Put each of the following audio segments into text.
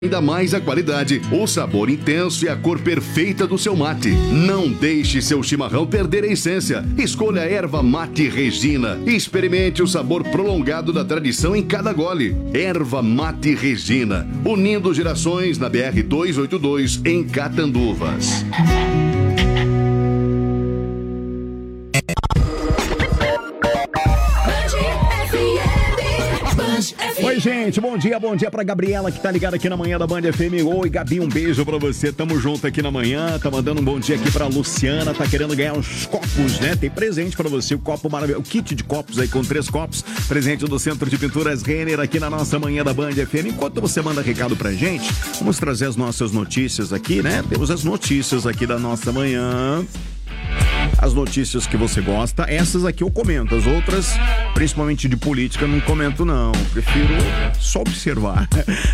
Ainda mais a qualidade, o sabor intenso e a cor perfeita do seu mate. Não deixe seu chimarrão perder a essência. Escolha a erva mate Regina e experimente o sabor prolongado da tradição em cada gole. Erva mate Regina, unindo gerações na BR-282 em Catanduvas. Oi, gente, bom dia pra Gabriela que tá ligada aqui na manhã da Band FM. Oi, Gabi, um beijo pra você, tamo junto aqui na manhã. Tá mandando um bom dia aqui pra Luciana, tá querendo ganhar uns copos, né? Tem presente pra você, o copo maravilhoso, o kit de copos aí com 3 copos, presente do Centro de Pinturas Renner aqui na nossa manhã da Band FM. Enquanto você manda recado pra gente, vamos trazer as nossas notícias aqui, né? Temos as notícias aqui da nossa manhã. As notícias que você gosta, essas aqui eu comento, as outras, principalmente de política, não comento não, prefiro só observar.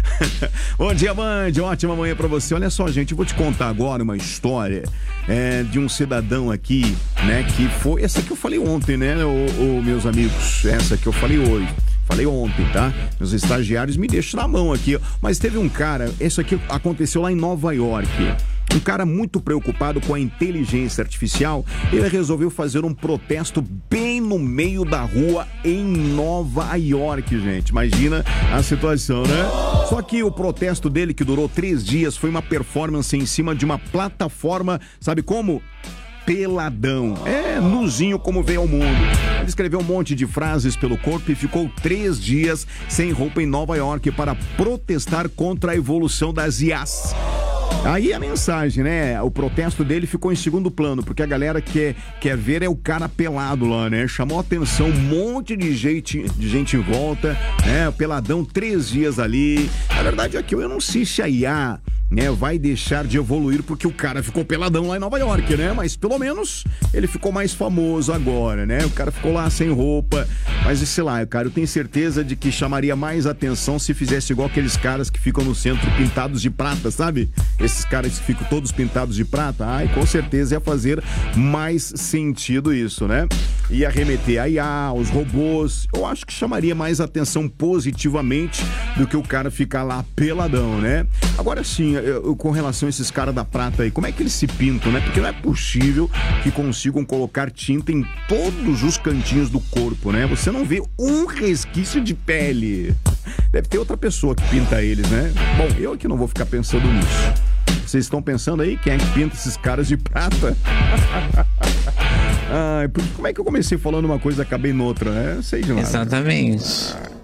Bom dia, Band, ótima manhã pra você. Olha só, gente, eu vou te contar agora uma história de um cidadão aqui, né, que foi, essa que eu falei ontem, né, meus amigos, essa que eu falei hoje. Falei ontem, tá? Meus estagiários me deixam na mão aqui, ó. Mas teve um cara, isso aqui aconteceu lá em Nova York. Um cara muito preocupado com a inteligência artificial, ele resolveu fazer um protesto bem no meio da rua em Nova York, gente. Imagina a situação, né? Só que o protesto dele, que durou 3 dias, foi uma performance em cima de uma plataforma, sabe como? Peladão, nuzinho como veio ao mundo. Ele escreveu um monte de frases pelo corpo e ficou 3 dias sem roupa em Nova York para protestar contra a evolução das IAs. Aí a mensagem, né? O protesto dele ficou em segundo plano, porque a galera quer ver o cara pelado lá, né? Chamou atenção, um monte de gente em volta, né? O peladão 3 dias ali. Na verdade, aqui eu não sei se a IA, né, vai deixar de evoluir porque o cara ficou peladão lá em Nova York, né? Mas pelo menos ele ficou mais famoso agora, né? O cara ficou lá sem roupa, mas sei lá, cara, eu tenho certeza de que chamaria mais atenção se fizesse igual aqueles caras que ficam no centro pintados de prata, sabe? Esses caras que ficam todos pintados de prata, com certeza ia fazer mais sentido isso, né? Ia remeter a IA, aos robôs, eu acho que chamaria mais atenção positivamente do que o cara ficar lá peladão, né? Agora sim, com relação a esses caras da prata aí, como é que eles se pintam, né? Porque não é possível que consigam colocar tinta em todos os cantinhos do corpo, né? Você não vê um resquício de pele. Deve ter outra pessoa que pinta eles, né? Bom, eu aqui não vou ficar pensando nisso. Vocês estão pensando aí quem é que pinta esses caras de prata? Como é que eu comecei falando uma coisa e acabei noutra, né? Sei de nada. Exatamente.